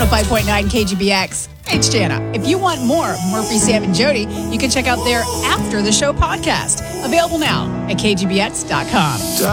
105.9 KGBX. Hey, it's Jana. If you want more Murphy, Sam, and Jody, you can check out their After the Show podcast. Available now at kgbx.com.